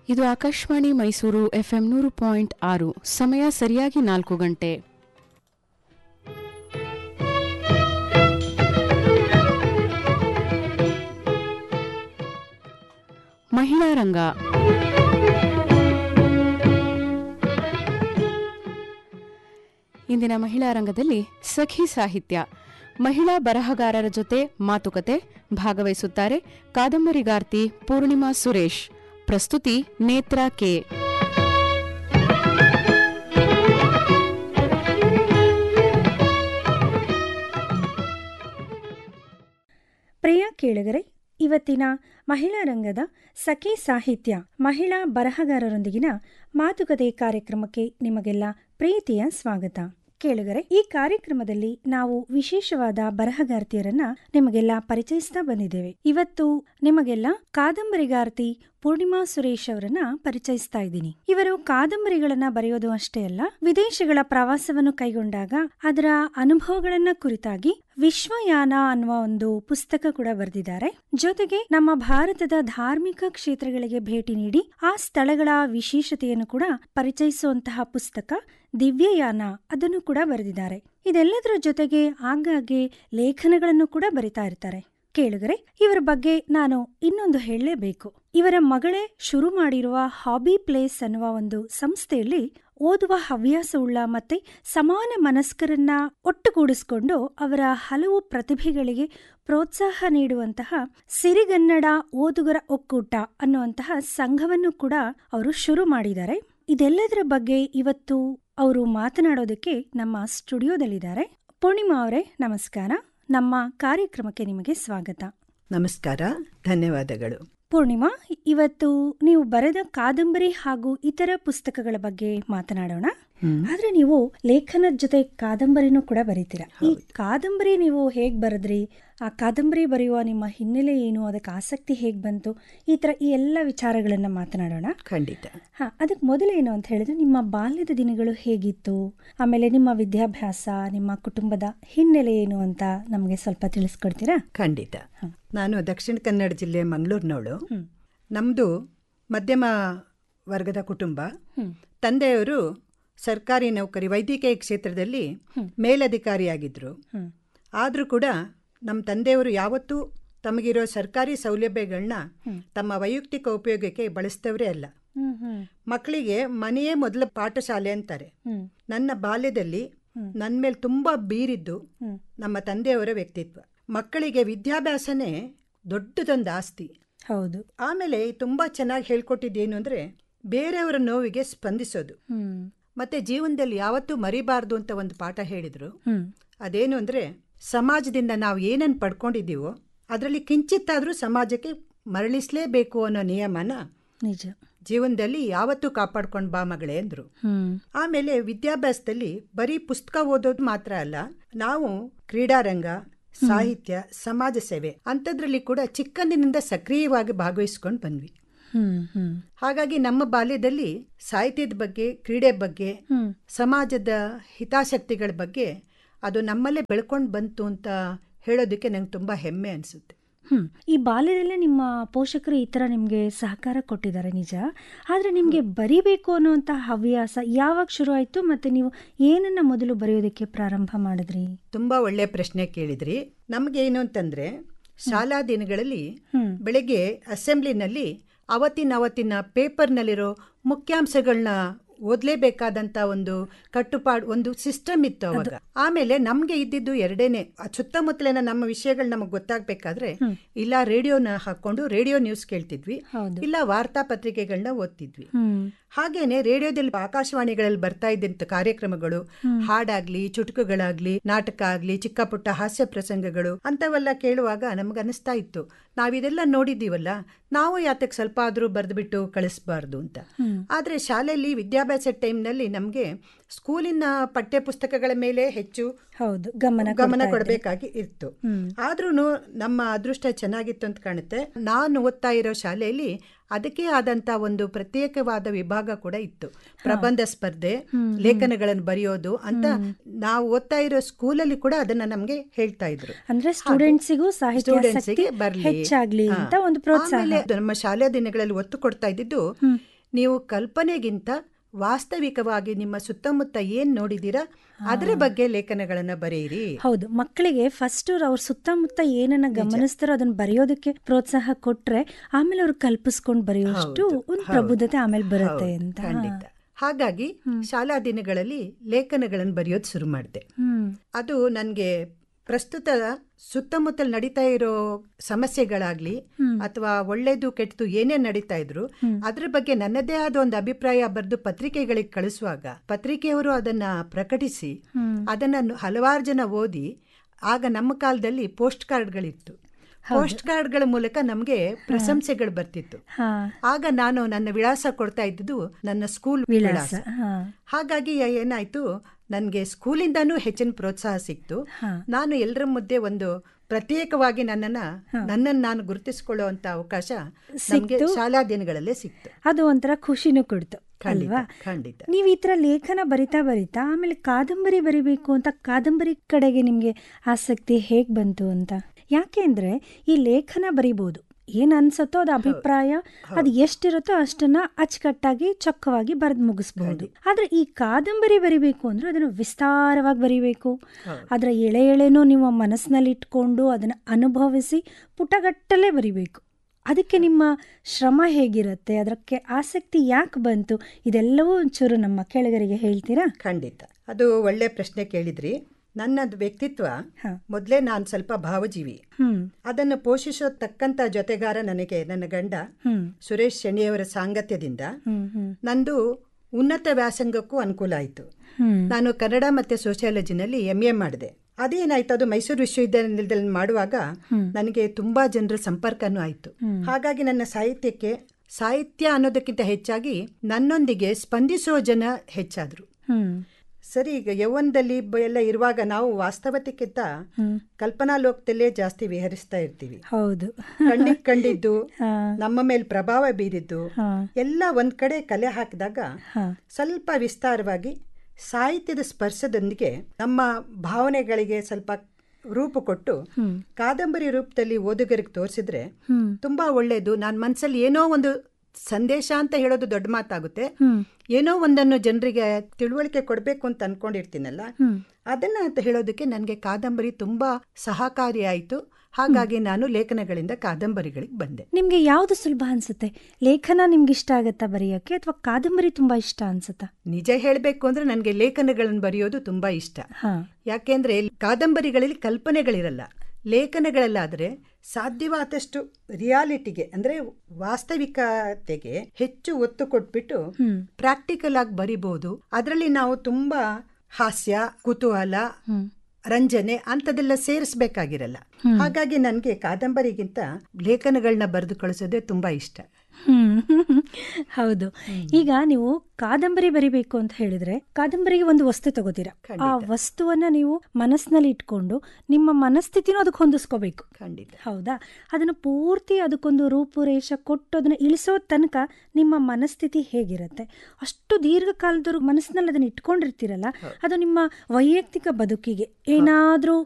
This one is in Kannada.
ಇದು ಆಕಾಶವಾಣಿ ಮೈಸೂರು FM 100.6. ಸಮಯ ಸರಿಯಾಗಿ 4 ಗಂಟೆ. ಮಹಿಳಾ ರಂಗ. ಇಂದಿನ ಮಹಿಳಾ ರಂಗದಲ್ಲಿ ಸಖಿ ಸಾಹಿತ್ಯ, ಮಹಿಳಾ ಬರಹಗಾರರ ಜೊತೆ ಮಾತುಕತೆ. ಭಾಗವಹಿಸುತ್ತಾರೆ ಕಾದಂಬರಿಗಾರ್ತಿ ಪೂರ್ಣಿಮಾ ಸುರೇಶ್. ಪ್ರಸ್ತುತಿ ನೇತ್ರಾ ಕೆ. ಪ್ರಿಯ ಕೇಳುಗರೆ, ಇವತ್ತಿನ ಮಹಿಳಾ ರಂಗದ ಸಖಿ ಸಾಹಿತ್ಯ, ಮಹಿಳಾ ಬರಹಗಾರರೊಂದಿಗಿನ ಮಾತುಕತೆ ಕಾರ್ಯಕ್ರಮಕ್ಕೆ ನಿಮಗೆಲ್ಲ ಪ್ರೀತಿಯ ಸ್ವಾಗತ. ಕೇಳುಗರೆ, ಈ ಕಾರ್ಯಕ್ರಮದಲ್ಲಿ ನಾವು ವಿಶೇಷವಾದ ಬರಹಗಾರ್ತಿಯರನ್ನ ನಿಮಗೆಲ್ಲ ಪರಿಚಯಿಸ್ತಾ ಬಂದಿದ್ದೇವೆ. ಇವತ್ತು ನಿಮಗೆಲ್ಲ ಕಾದಂಬರಿಗಾರ್ತಿ ಪೂರ್ಣಿಮಾ ಸುರೇಶ್ ಅವರನ್ನ ಪರಿಚಯಿಸ್ತಾ ಇದ್ದೀನಿ. ಇವರು ಕಾದಂಬರಿಗಳನ್ನ ಬರೆಯೋದು ಅಷ್ಟೇ ಅಲ್ಲ, ವಿದೇಶಗಳ ಪ್ರವಾಸವನ್ನು ಕೈಗೊಂಡಾಗ ಅದರ ಅನುಭವಗಳನ್ನ ಕುರಿತಾಗಿ ವಿಶ್ವಯಾನ ಅನ್ನುವ ಒಂದು ಪುಸ್ತಕ ಕೂಡ ಬರೆದಿದ್ದಾರೆ. ಜೊತೆಗೆ ನಮ್ಮ ಭಾರತದ ಧಾರ್ಮಿಕ ಕ್ಷೇತ್ರಗಳಿಗೆ ಭೇಟಿ ನೀಡಿ ಆ ಸ್ಥಳಗಳ ವಿಶೇಷತೆಯನ್ನು ಕೂಡ ಪರಿಚಯಿಸುವಂತಹ ಪುಸ್ತಕ ದಿವ್ಯಯಾನ, ಅದನ್ನು ಕೂಡ ಬರೆದಿದ್ದಾರೆ. ಇದೆಲ್ಲದರ ಜೊತೆಗೆ ಆಗಾಗ್ಗೆ ಲೇಖನಗಳನ್ನು ಕೂಡ ಬರಿತಾ ಇರ್ತಾರೆ. ಕೇಳುಗರೆ, ಇವರ ಬಗ್ಗೆ ನಾನು ಇನ್ನೊಂದು ಹೇಳಲೇಬೇಕು. ಇವರ ಮಗಳೇ ಶುರು ಮಾಡಿರುವ ಹಾಬಿ ಪ್ಲೇಸ್ ಅನ್ನುವ ಒಂದು ಸಂಸ್ಥೆಯಲ್ಲಿ ಓದುವ ಹವ್ಯಾಸವುಳ್ಳ ಮತ್ತೆ ಸಮಾನ ಮನಸ್ಕರನ್ನ ಒಟ್ಟುಗೂಡಿಸಿಕೊಂಡು ಅವರ ಹಲವು ಪ್ರತಿಭೆಗಳಿಗೆ ಪ್ರೋತ್ಸಾಹ ನೀಡುವಂತಹ ಸಿರಿಗನ್ನಡ ಓದುಗರ ಒಕ್ಕೂಟ ಅನ್ನುವಂತಹ ಸಂಘವನ್ನು ಕೂಡ ಅವರು ಶುರು ಮಾಡಿದ್ದಾರೆ. ಇದೆಲ್ಲದರ ಬಗ್ಗೆ ಇವತ್ತು ಅವರು ಮಾತನಾಡೋದಕ್ಕೆ ನಮ್ಮ ಸ್ಟುಡಿಯೋದಲ್ಲಿದ್ದಾರೆ. ಪೂರ್ಣಿಮಾ ಅವರೇ, ನಮಸ್ಕಾರ. ನಮ್ಮ ಕಾರ್ಯಕ್ರಮಕ್ಕೆ ನಿಮಗೆ ಸ್ವಾಗತ. ನಮಸ್ಕಾರ, ಧನ್ಯವಾದಗಳು. ಪೂರ್ಣಿಮಾ, ಇವತ್ತು ನೀವು ಬರೆದ ಕಾದಂಬರಿ ಹಾಗೂ ಇತರ ಪುಸ್ತಕಗಳ ಬಗ್ಗೆ ಮಾತನಾಡೋಣ. ಆದ್ರೆ ನೀವು ಲೇಖನದ ಜೊತೆ ಕಾದಂಬರಿನೂ ಕೂಡ ಬರೀತೀರಾ. ಈ ಕಾದಂಬರಿ ನೀವು ಹೇಗ್ ಬರೆದ್ರಿ, ಆ ಕಾದಂಬರಿ ಬರೆಯುವ ನಿಮ್ಮ ಹಿನ್ನೆಲೆ ಏನು, ಅದಕ್ಕೆ ಆಸಕ್ತಿ ಹೇಗ್ ಬಂತು, ಈ ಎಲ್ಲ ವಿಚಾರಗಳನ್ನ ಮಾತನಾಡೋಣ. ಖಂಡಿತ. ಅದಕ್ಕೆ ಮೊದಲೇನು ಅಂತ ಹೇಳಿದ್ರೆ, ನಿಮ್ಮ ಬಾಲ್ಯದ ದಿನಗಳು ಹೇಗಿತ್ತು, ಆಮೇಲೆ ನಿಮ್ಮ ವಿದ್ಯಾಭ್ಯಾಸ, ನಿಮ್ಮ ಕುಟುಂಬದ ಹಿನ್ನೆಲೆ ಏನು ಅಂತ ನಮಗೆ ಸ್ವಲ್ಪ ತಿಳಿಸ್ಕೊಡ್ತೀರಾ? ಖಂಡಿತ. ನಾನು ದಕ್ಷಿಣ ಕನ್ನಡ ಜಿಲ್ಲೆ ಮಂಗಳೂರಿನವಳು. ನಮ್ಮದು ಮಧ್ಯಮ ವರ್ಗದ ಕುಟುಂಬ. ತಂದೆಯವರು ಸರ್ಕಾರಿ ನೌಕರಿ, ವೈದ್ಯಕೀಯ ಕ್ಷೇತ್ರದಲ್ಲಿ ಮೇಲಧಿಕಾರಿಯಾಗಿದ್ದರು. ಆದರೂ ಕೂಡ ನಮ್ಮ ತಂದೆಯವರು ಯಾವತ್ತೂ ತಮಗಿರೋ ಸರ್ಕಾರಿ ಸೌಲಭ್ಯಗಳನ್ನ ತಮ್ಮ ವೈಯಕ್ತಿಕ ಉಪಯೋಗಕ್ಕೆ ಬಳಸ್ತವರೇ ಅಲ್ಲ. ಮಕ್ಕಳಿಗೆ ಮನೆಯೇ ಮೊದಲ ಪಾಠಶಾಲೆ ಅಂತಾರೆ. ನನ್ನ ಬಾಲ್ಯದಲ್ಲಿ ನನ್ನ ಮೇಲೆ ತುಂಬ ಬೀರಿದ್ದು ನಮ್ಮ ತಂದೆಯವರ ವ್ಯಕ್ತಿತ್ವ. ಮಕ್ಕಳಿಗೆ ವಿದ್ಯಾಭ್ಯಾಸನೇ ದೊಡ್ಡದೊಂದು ಆಸ್ತಿ. ಹೌದು. ಆಮೇಲೆ ತುಂಬ ಚೆನ್ನಾಗಿ ಹೇಳ್ಕೊಟ್ಟಿದ್ದೇನು ಅಂದರೆ, ಬೇರೆಯವರ ನೋವಿಗೆ ಸ್ಪಂದಿಸೋದು. ಮತ್ತೆ ಜೀವನದಲ್ಲಿ ಯಾವತ್ತೂ ಮರಿಬಾರ್ದು ಅಂತ ಒಂದು ಪಾಠ ಹೇಳಿದರು. ಅದೇನು ಅಂದರೆ, ಸಮಾಜದಿಂದ ನಾವು ಏನನ್ನು ಪಡ್ಕೊಂಡಿದ್ದೀವೋ ಅದರಲ್ಲಿ ಕಿಂಚಿತ್ತಾದರೂ ಸಮಾಜಕ್ಕೆ ಮರಳಿಸಲೇಬೇಕು ಅನ್ನೋ ನಿಯಮನ ನಿಜ ಜೀವನದಲ್ಲಿ ಯಾವತ್ತೂ ಕಾಪಾಡ್ಕೊಂಡು ಬಾ ಮಗಳೇ ಅಂದರು. ಆಮೇಲೆ ವಿದ್ಯಾಭ್ಯಾಸದಲ್ಲಿ ಬರೀ ಪುಸ್ತಕ ಓದೋದು ಮಾತ್ರ ಅಲ್ಲ, ನಾವು ಕ್ರೀಡಾರಂಗ, ಸಾಹಿತ್ಯ, ಸಮಾಜ ಸೇವೆ ಅಂಥದ್ರಲ್ಲಿ ಕೂಡ ಚಿಕ್ಕಂದಿನಿಂದ ಸಕ್ರಿಯವಾಗಿ ಭಾಗವಹಿಸ್ಕೊಂಡು ಬಂದ್ವಿ. ಹಾಗಾಗಿ ನಮ್ಮ ಬಾಲ್ಯದಲ್ಲಿ ಸಾಹಿತ್ಯದ ಬಗ್ಗೆ, ಕ್ರೀಡೆ ಬಗ್ಗೆ, ಸಮಾಜದ ಹಿತಾಸಕ್ತಿಗಳ ಬಗ್ಗೆ ಅದು ನಮ್ಮಲ್ಲೇ ಬೆಳ್ಕೊಂಡು ಬಂತು ಅಂತ ಹೇಳೋದಕ್ಕೆ ನಂಗೆ ತುಂಬ ಹೆಮ್ಮೆ ಅನಿಸುತ್ತೆ. ಈ ಬಾಲ್ಯದಲ್ಲೇ ನಿಮ್ಮ ಪೋಷಕರು ಈ ಥರ ನಿಮಗೆ ಸಹಕಾರ ಕೊಟ್ಟಿದ್ದಾರೆ, ನಿಜ. ಆದರೆ ನಿಮಗೆ ಬರಿಬೇಕು ಅನ್ನುವಂಥ ಹವ್ಯಾಸ ಯಾವಾಗ ಶುರು ಆಯಿತು, ಮತ್ತು ನೀವು ಏನನ್ನ ಮೊದಲು ಬರೆಯೋದಕ್ಕೆ ಪ್ರಾರಂಭ ಮಾಡಿದ್ರಿ? ತುಂಬ ಒಳ್ಳೆಯ ಪ್ರಶ್ನೆ ಕೇಳಿದ್ರಿ. ನಮಗೇನು ಅಂತಂದರೆ, ಶಾಲಾ ದಿನಗಳಲ್ಲಿ ಬೆಳಗ್ಗೆ ಅಸೆಂಬ್ಲಿನಲ್ಲಿ ಅವತ್ತಿನ ಪೇಪರ್ನಲ್ಲಿರೋ ಮುಖ್ಯಾಂಶಗಳನ್ನ ಓದಲೇಬೇಕಾದಂಥ ಒಂದು ಕಟ್ಟುಪಾಡು, ಒಂದು ಸಿಸ್ಟಮ್ ಇತ್ತು ಅವಾಗ. ಆಮೇಲೆ ನಮಗೆ ಇದ್ದಿದ್ದು ಎರಡೇನೆ. ಸುತ್ತಮುತ್ತಲಿನ ನಮ್ಮ ವಿಷಯಗಳು ನಮಗೆ ಗೊತ್ತಾಗಬೇಕಾದ್ರೆ ಇಲ್ಲ ರೇಡಿಯೋನ ಹಾಕೊಂಡು ರೇಡಿಯೋ ನ್ಯೂಸ್ ಕೇಳ್ತಿದ್ವಿ, ಇಲ್ಲ ವಾರ್ತಾ ಪತ್ರಿಕೆಗಳನ್ನ ಓದ್ತಿದ್ವಿ. ಹಾಗೇನೆ ರೇಡಿಯೋದಲ್ಲಿ, ಆಕಾಶವಾಣಿಗಳಲ್ಲಿ ಬರ್ತಾ ಇದ್ದಂಥ ಕಾರ್ಯಕ್ರಮಗಳು, ಹಾಡಾಗ್ಲಿ, ಚುಟುಕುಗಳಾಗ್ಲಿ, ನಾಟಕ ಆಗ್ಲಿ, ಚಿಕ್ಕ ಪುಟ್ಟ ಹಾಸ್ಯ ಪ್ರಸಂಗಗಳು ಅಂಥವೆಲ್ಲ ಕೇಳುವಾಗ ನಮ್ಗೆ ಅನಿಸ್ತಾ ಇತ್ತು, ನಾವಿದೆಲ್ಲ ನೋಡಿದ್ದೀವಲ್ಲ, ನಾವು ಯಾತಕ್ಕೆ ಸ್ವಲ್ಪ ಆದರೂ ಬರೆದ್ಬಿಟ್ಟು ಕಳಿಸ್ಬಾರ್ದು ಅಂತ. ಆದರೆ ಶಾಲೆಯಲ್ಲಿ ವಿದ್ಯಾಭ್ಯಾಸ ಟೈಮ್ನಲ್ಲಿ ನಮಗೆ ಸ್ಕೂಲಿನ ಪಠ್ಯ ಪುಸ್ತಕಗಳ ಮೇಲೆ ಹೆಚ್ಚು ಗಮನ ಕೊಡಬೇಕಾಗಿ ಇತ್ತು. ಆದ್ರೂ ನಮ್ಮ ಅದೃಷ್ಟ ಚೆನ್ನಾಗಿತ್ತು ಅಂತ ಕಾಣುತ್ತೆ. ನಾನು ಓದ್ತಾ ಇರೋ ಶಾಲೆಯಲ್ಲಿ ಅದಕ್ಕೆ ಆದಂತ ಒಂದು ಪ್ರತ್ಯೇಕವಾದ ವಿಭಾಗ ಕೂಡ ಇತ್ತು. ಪ್ರಬಂಧ ಸ್ಪರ್ಧೆ, ಲೇಖನಗಳನ್ನು ಬರೆಯೋದು ಅಂತ ನಾವು ಓದ್ತಾ ಇರೋ ಸ್ಕೂಲಲ್ಲಿ ಕೂಡ ಅದನ್ನ ನಮ್ಗೆ ಹೇಳ್ತಾ ಇದ್ರು. ಅಂದ್ರೆ ಸ್ಟೂಡೆಂಟ್ಸಿಗೆ ಬರಲಿ ಹೆಚ್ಚಾಗ್ಲಿ ಅಂತ ಒಂದು ಪ್ರೋತ್ಸಾಹ. ನಮ್ಮ ಶಾಲೆಯ ದಿನಗಳಲ್ಲಿ ಒತ್ತು ಕೊಡ್ತಾ ಇದ್ದಿದ್ದು ನೀವು ಕಲ್ಪನೆಗಿಂತ ವಾಸ್ತವಿಕವಾಗಿ ನಿಮ್ಮ ಸುತ್ತಮುತ್ತ ಏನ್ ನೋಡಿದೀರಾ ಅದರ ಬಗ್ಗೆ ಲೇಖನಗಳನ್ನ ಬರೆಯಿರಿ. ಹೌದು, ಮಕ್ಕಳಿಗೆ ಫಸ್ಟ್ ಅವ್ರ ಸುತ್ತಮುತ್ತ ಏನನ್ನ ಗಮನಿಸ್ತಾರೋ ಅದನ್ನ ಬರೆಯೋದಕ್ಕೆ ಪ್ರೋತ್ಸಾಹ ಕೊಟ್ರೆ ಆಮೇಲೆ ಅವ್ರು ಕಲ್ಪಿಸ್ಕೊಂಡು ಬರೆಯೋಷ್ಟು ಒಂದು ಪ್ರಬುದ್ಧತೆ ಆಮೇಲೆ ಬರುತ್ತೆ ಅಂತ. ಖಂಡಿತ. ಹಾಗಾಗಿ ಶಾಲಾ ದಿನಗಳಲ್ಲಿ ಲೇಖನಗಳನ್ನು ಬರೆಯೋದು ಶುರು ಮಾಡಿದೆ. ಅದು ನನಗೆ ಪ್ರಸ್ತುತ ಸುತ್ತಮುತ್ತಲು ನಡೀತಾ ಇರೋ ಸಮಸ್ಯೆಗಳಾಗ್ಲಿ ಅಥವಾ ಒಳ್ಳೇದು ಕೆಟ್ಟದು ಏನೇ ನಡೀತಾ ಇದ್ರು ಅದ್ರ ಬಗ್ಗೆ ನನ್ನದೇ ಆದ ಒಂದು ಅಭಿಪ್ರಾಯ ಬರೆದು ಪತ್ರಿಕೆಗಳಿಗೆ ಕಳಿಸುವಾಗ ಪತ್ರಿಕೆಯವರು ಅದನ್ನ ಪ್ರಕಟಿಸಿ ಅದನ್ನ ಹಲವಾರು ಜನ ಓದಿ, ಆಗ ನಮ್ಮ ಕಾಲದಲ್ಲಿ ಪೋಸ್ಟ್ ಕಾರ್ಡ್ಗಳಿತ್ತು. ಪೋಸ್ಟ್ ಕಾರ್ಡ್ಗಳ ಮೂಲಕ ನಮಗೆ ಪ್ರಶಂಸೆಗಳು ಬರ್ತಿತ್ತು. ಆಗ ನಾನು ನನ್ನ ವಿಳಾಸ ಕೊಡ್ತಾ ಇದ್ದುದು ನನ್ನ ಸ್ಕೂಲ್ ವಿಳಾಸ. ಹಾಗಾಗಿ ಏನಾಯ್ತು, ನನಗೆ ಸ್ಕೂಲಿಂದಾನೂ ಹೆಚ್ಚಿನ ಪ್ರೋತ್ಸಾಹ ಸಿಕ್ತು. ನಾನು ಎಲ್ಲರ ಮುದ್ದೆ ಒಂದು ಪ್ರತ್ಯೇಕವಾಗಿ ನನ್ನನ್ನು ನಾನು ಗುರುತಿಸಿಕೊಳ್ಳುವಂತ ಅವಕಾಶ ನಮಗೆ ಶಾಲಾ ದಿನಗಳಲ್ಲೇ ಸಿಕ್ತು. ಅದು ಒಂಥರ ಖುಷಿನೂ ಕೊಡ್ತು ಅಲ್ವಾ? ಖಂಡಿತ. ನೀವು ಈ ತರ ಲೇಖನ ಬರಿತಾ ಬರಿತಾ ಆಮೇಲೆ ಕಾದಂಬರಿ ಬರಿಬೇಕು ಅಂತ ಕಾದಂಬರಿ ಕಡೆಗೆ ನಿಮ್ಗೆ ಆಸಕ್ತಿ ಹೇಗ್ ಬಂತು ಅಂತ? ಯಾಕೆ ಅಂದ್ರೆ ಈ ಲೇಖನ ಬರಿಬಹುದು, ಏನ್ ಅನ್ಸತ್ತೋ ಅದು ಅಭಿಪ್ರಾಯ, ಅದು ಎಷ್ಟಿರುತ್ತೋ ಅಷ್ಟನ್ನ ಅಚ್ಚುಕಟ್ಟಾಗಿ ಚೊಕ್ಕವಾಗಿ ಬರೆದು ಮುಗಿಸ್ಬಹುದು. ಆದ್ರೆ ಈ ಕಾದಂಬರಿ ಬರಿಬೇಕು ಅಂದ್ರೆ ಅದನ್ನು ವಿಸ್ತಾರವಾಗಿ ಬರಿಬೇಕು. ಅದ್ರ ಎಳೆ ಎಳೆನೂ ನಿಮ್ಮ ಮನಸ್ಸಿನಲ್ಲಿ ಇಟ್ಕೊಂಡು ಅದನ್ನ ಅನುಭವಿಸಿ ಪುಟಗಟ್ಟಲೆ ಬರಿಬೇಕು. ಅದಕ್ಕೆ ನಿಮ್ಮ ಶ್ರಮ ಹೇಗಿರುತ್ತೆ, ಅದಕ್ಕೆ ಆಸಕ್ತಿ ಯಾಕೆ ಬಂತು, ಇದೆಲ್ಲವೂ ಒಂಚೂರು ನಮ್ಮ ಕೆಳಗರಿಗೆ ಹೇಳ್ತೀರಾ? ಖಂಡಿತ. ಅದು ಒಳ್ಳೆ ಪ್ರಶ್ನೆ ಕೇಳಿದ್ರಿ. ನನ್ನದು ವ್ಯಕ್ತಿತ್ವ ಮೊದಲೇ ನಾನು ಸ್ವಲ್ಪ ಭಾವಜೀವಿ. ಅದನ್ನು ಪೋಷಿಸತಕ್ಕಂತ ಜೊತೆಗಾರ ನನಗೆ ನನ್ನ ಗಂಡ ಸುರೇಶ್ ಶೆಣಿಯವರ ಸಾಂಗತ್ಯದಿಂದ ನಂದು ಉನ್ನತ ವ್ಯಾಸಂಗಕ್ಕೂ ಅನುಕೂಲ ಆಯಿತು. ನಾನು ಕನ್ನಡ ಮತ್ತೆ ಸೋಷಿಯಾಲಜಿನಲ್ಲಿ MA ಮಾಡಿದೆ. ಅದೇನಾಯ್ತು, ಅದು ಮೈಸೂರು ವಿಶ್ವವಿದ್ಯಾನಿಲಯದಲ್ಲಿ ಮಾಡುವಾಗ ನನಗೆ ತುಂಬಾ ಜನರ ಸಂಪರ್ಕನೂ ಆಯ್ತು. ಹಾಗಾಗಿ ನನ್ನ ಸಾಹಿತ್ಯ ಅನ್ನೋದಕ್ಕಿಂತ ಹೆಚ್ಚಾಗಿ ನನ್ನೊಂದಿಗೆ ಸ್ಪಂದಿಸೋ ಜನ ಹೆಚ್ಚಾದ್ರು. ಸರಿ, ಈಗ ಯೌವನದಲ್ಲಿ ಎಲ್ಲ ಇರುವಾಗ ನಾವು ವಾಸ್ತವತೆಗಿಂತ ಕಲ್ಪನಾ ಲೋಕದಲ್ಲೇ ಜಾಸ್ತಿ ವಿಹರಿಸ್ತಾ ಇರ್ತೀವಿ. ಹೌದು, ಕಣ್ಣಿಗೆ ಕಂಡಿದ್ದು ನಮ್ಮ ಮೇಲೆ ಪ್ರಭಾವ ಬೀರಿದ್ದು ಎಲ್ಲ ಒಂದ್ ಕಡೆ ಕಲೆ ಹಾಕಿದಾಗ ಸ್ವಲ್ಪ ವಿಸ್ತಾರವಾಗಿ ಸಾಹಿತ್ಯದ ಸ್ಪರ್ಶದೊಂದಿಗೆ ನಮ್ಮ ಭಾವನೆಗಳಿಗೆ ಸ್ವಲ್ಪ ರೂಪ ಕೊಟ್ಟು ಕಾದಂಬರಿ ರೂಪದಲ್ಲಿ ಓದುಗರಿಗೆ ತೋರಿಸಿದ್ರೆ ತುಂಬಾ ಒಳ್ಳೇದು. ನಾನು ಮನಸ್ಸಲ್ಲಿ ಏನೋ ಒಂದು ಸಂದೇಶ ಅಂತ ಹೇಳೋದು ದೊಡ್ಡ ಮಾತಾಗುತ್ತೆ. ಏನೋ ಒಂದನ್ನು ಜನರಿಗೆ ತಿಳುವಳಿಕೆ ಕೊಡ್ಬೇಕು ಅಂತ ಅನ್ಕೊಂಡಿರ್ತೀನಲ್ಲ, ಅದನ್ನ ಅಂತ ಹೇಳೋದಕ್ಕೆ ನನಗೆ ಕಾದಂಬರಿ ತುಂಬಾ ಸಹಕಾರಿ ಆಯ್ತು. ಹಾಗಾಗಿ ನಾನು ಲೇಖನಗಳಿಂದ ಕಾದಂಬರಿಗಳಿಗೆ ಬಂದೆ. ನಿಮ್ಗೆ ಯಾವ್ದು ಸುಲಭ ಅನ್ಸುತ್ತೆ? ಲೇಖನ ನಿಮ್ಗೆ ಇಷ್ಟ ಆಗತ್ತಾ ಬರೆಯೋಕೆ, ಅಥವಾ ಕಾದಂಬರಿ ತುಂಬಾ ಇಷ್ಟ ಅನ್ಸುತ್ತಾ? ನಿಜ ಹೇಳ್ಬೇಕು ಅಂದ್ರೆ ನನಗೆ ಲೇಖನಗಳನ್ನು ಬರೆಯೋದು ತುಂಬಾ ಇಷ್ಟ. ಯಾಕೆಂದ್ರೆ ಕಾದಂಬರಿಗಳಲ್ಲಿ ಕಲ್ಪನೆಗಳಿರಲ್ಲ. ಲೇಖನಗಳಲ್ಲಾದ್ರೆ ಸಾಧ್ಯವಾದಷ್ಟು ರಿಯಾಲಿಟಿಗೆ ಅಂದ್ರೆ ವಾಸ್ತವಿಕತೆಗೆ ಹೆಚ್ಚು ಒತ್ತು ಕೊಟ್ಬಿಟ್ಟು ಪ್ರಾಕ್ಟಿಕಲ್ ಆಗಿ ಬರಿಬಹುದು. ಅದರಲ್ಲಿ ನಾವು ತುಂಬಾ ಹಾಸ್ಯ, ಕುತೂಹಲ, ರಂಜನೆ ಅಂತದೆಲ್ಲ ಸೇರಿಸಬೇಕಾಗಿರಲ್ಲ. ಹಾಗಾಗಿ ನನಗೆ ಕಾದಂಬರಿಗಿಂತ ಲೇಖನಗಳನ್ನ ಬರೆದು ಕಳಿಸೋದೇ ತುಂಬಾ ಇಷ್ಟ. ಹೌದು. ಈಗ ನೀವು ಕಾದಂಬರಿ ಬರಿಬೇಕು ಅಂತ ಹೇಳಿದ್ರೆ ಕಾದಂಬರಿಗೆ ಒಂದು ವಸ್ತು ತಗೋತೀರಾ. ಆ ವಸ್ತುವನ್ನ ನೀವು ಮನಸ್ಸಿನಲ್ಲಿ ಇಟ್ಕೊಂಡು ನಿಮ್ಮ ಮನಸ್ಥಿತಿನೂ ಅದಕ್ಕೆ ಹೊಂದಿಸ್ಕೋಬೇಕು. ಖಂಡಿತ. ಹೌದಾ? ಅದನ್ನ ಪೂರ್ತಿ ಅದಕ್ಕೊಂದು ರೂಪುರೇಷ ಕೊಟ್ಟು ಅದನ್ನ ಇಳಿಸೋ ತನಕ ನಿಮ್ಮ ಮನಸ್ಥಿತಿ ಹೇಗಿರುತ್ತೆ, ಅಷ್ಟು ದೀರ್ಘಕಾಲದವರೆಗೂ ಮನಸ್ಸಿನಲ್ಲಿ ಅದನ್ನ ಇಟ್ಕೊಂಡಿರ್ತೀರಲ್ಲ, ಅದು ನಿಮ್ಮ ವೈಯಕ್ತಿಕ ಬದುಕಿಗೆ ಏನಾದ್ರೂ